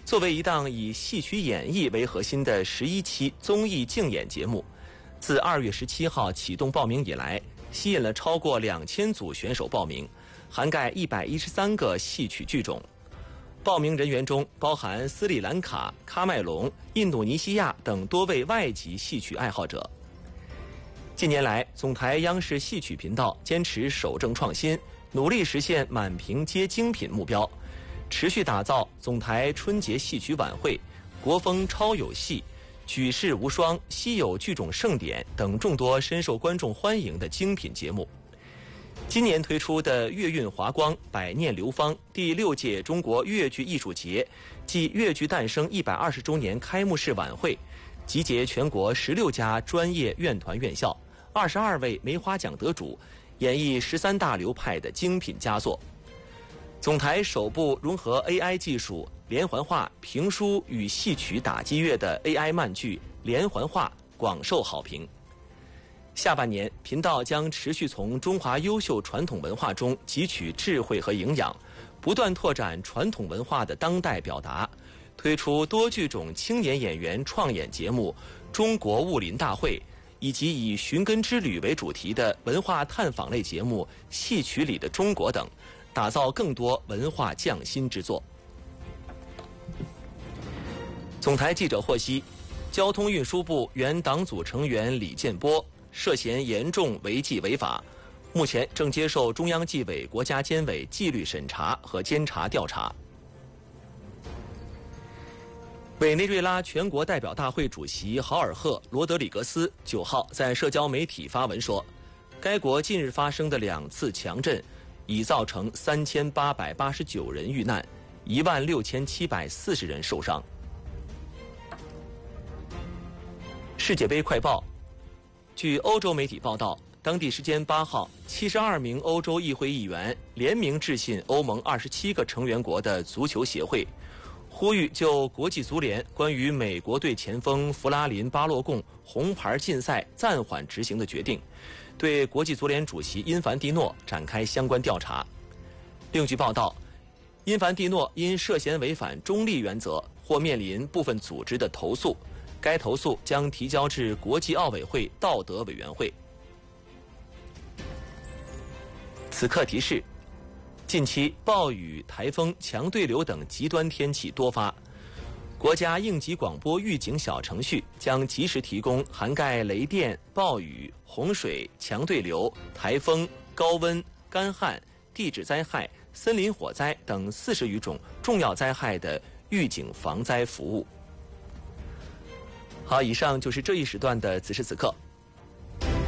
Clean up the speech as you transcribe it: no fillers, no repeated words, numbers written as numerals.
作为一档以戏曲演绎为核心的11期综艺竞演节目，自2月17号启动报名以来，吸引了超过2000组选手报名，涵盖113个戏曲剧种。报名人员中包含斯里兰卡、喀麦隆、印度尼西亚等多位外籍戏曲爱好者。近年来，总台央视戏曲频道坚持守正创新，努力实现满屏皆精品目标，持续打造总台春节戏曲晚会、国风超有戏、举世无双、稀有剧种盛典等众多深受观众欢迎的精品节目。今年推出的粤韵华光、百念流芳第6届中国粤剧艺术节暨粤剧诞生120周年开幕式晚会，集结全国16家专业院团院校、22位梅花奖得主，演绎13大流派的精品佳作。总台首部融合 AI 技术、连环画、评书与戏曲打击乐的 AI 慢剧《连环画》广受好评。下半年，频道将持续从中华优秀传统文化中汲取智慧和营养，不断拓展传统文化的当代表达，推出多剧种青年演员创演节目《中国武林大会》，以及以寻根之旅为主题的文化探访类节目《戏曲里的中国》等，打造更多文化匠心之作。总台记者获悉，交通运输部原党组成员李建波涉嫌严重违纪违法，目前正接受中央纪委国家监委纪律审查和监察调查。委内瑞拉全国代表大会主席豪尔赫·罗德里格斯9号在社交媒体发文说，该国近日发生的2次强震已造成3889人遇难，16740人受伤。世界杯快报。据欧洲媒体报道，当地时间8号，72名欧洲议会议员联名致信欧盟27个成员国的足球协会，呼吁就国际足联关于美国队前锋弗拉林·巴洛贡红牌禁赛暂缓执行的决定，对国际足联主席因凡蒂诺展开相关调查。另据报道，因凡蒂诺因涉嫌违反中立原则，或面临部分组织的投诉。该投诉将提交至国际奥委会道德委员会。此刻提示：近期暴雨、台风、强对流等极端天气多发，国家应急广播预警小程序将及时提供涵盖雷电、暴雨、洪水、强对流、台风、高温、干旱、地质灾害、森林火灾等40余种重要灾害的预警防灾服务。好，以上就是这一时段的此时此刻。